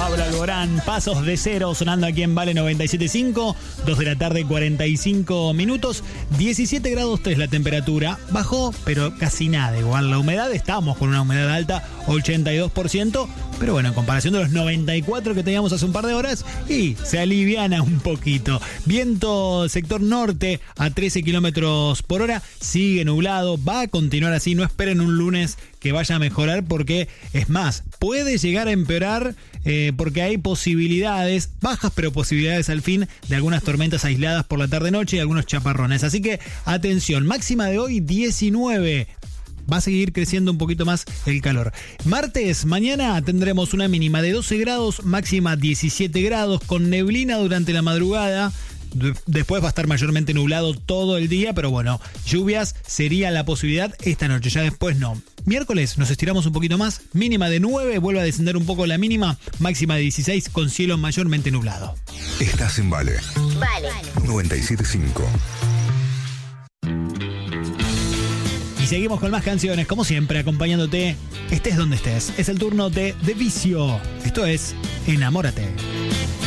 Pablo Alborán, Pasos de Cero, sonando aquí en Vale 97.5, 2 de la tarde, 45 minutos, 17 grados 3 la temperatura, bajó, pero casi nada, igual la humedad, estamos con una humedad alta, 82%, pero bueno, en comparación de los 94 que teníamos hace un par de horas, y se aliviana un poquito. Viento sector norte a 13 kilómetros por hora, sigue nublado, va a continuar así, no esperen un lunes que vaya a mejorar porque, es más, puede llegar a empeorar porque hay posibilidades, bajas pero posibilidades al fin, de algunas tormentas aisladas por la tarde-noche y algunos chaparrones. Así que, atención, máxima de hoy 19. Va a seguir creciendo un poquito más el calor. Martes, mañana tendremos una mínima de 12 grados, máxima 17 grados, con neblina durante la madrugada. Después va a estar mayormente nublado todo el día, pero bueno, lluvias sería la posibilidad esta noche, ya después no. Miércoles nos estiramos un poquito más, mínima de 9, vuelve a descender un poco la mínima, máxima de 16 con cielo mayormente nublado. Estás en Vale. Vale. 97.5. Y seguimos con más canciones, como siempre, acompañándote, estés donde estés. Es el turno de Vicio. Esto es Enamórate.